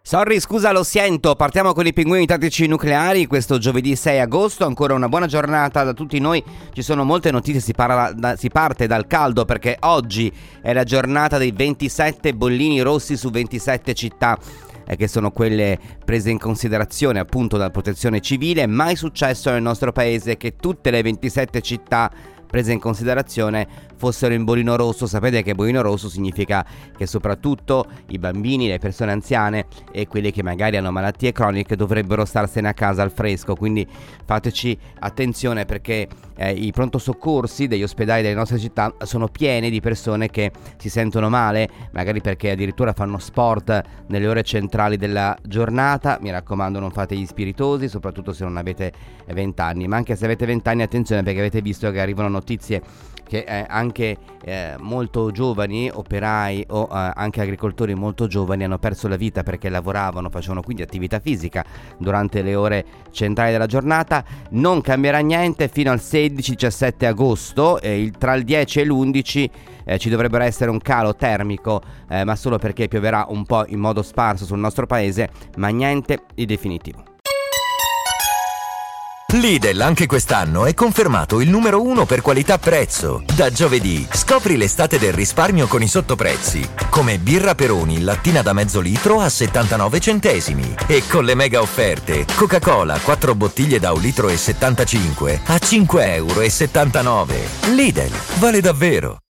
Sorry, scusa, lo sento. Partiamo con i pinguini tattici nucleari questo giovedì 6 agosto. Ancora una buona giornata da tutti noi. Ci sono molte notizie, si parte dal caldo perché oggi è la giornata dei 27 bollini rossi su 27 città, che sono quelle prese in considerazione appunto dalla protezione civile. Mai successo nel nostro paese che tutte le 27 città prese in considerazione fossero in bollino rosso. Sapete che bollino rosso significa che soprattutto i bambini, le persone anziane e quelli che magari hanno malattie croniche dovrebbero starsene a casa al fresco, quindi fateci attenzione perché i pronto soccorsi degli ospedali delle nostre città sono pieni di persone che si sentono male, magari perché addirittura fanno sport nelle ore centrali della giornata. Mi raccomando, non fate gli spiritosi, soprattutto se non avete 20 anni, ma anche se avete 20 anni attenzione, perché avete visto che arrivano notizie che anche molto giovani operai o anche agricoltori molto giovani hanno perso la vita perché lavoravano, facevano quindi attività fisica durante le ore centrali della giornata. Non cambierà niente fino al 16-17 agosto, tra il 10 e l'11 ci dovrebbe essere un calo termico, ma solo perché pioverà un po' in modo sparso sul nostro paese, ma niente di definitivo. Lidl anche quest'anno è confermato il numero 1 per qualità-prezzo. Da giovedì scopri l'estate del risparmio con i sottoprezzi, come birra Peroni lattina da mezzo litro a 79 centesimi e con le mega offerte Coca-Cola 4 bottiglie da 1,75 litro a 5,79 €. Lidl, vale davvero.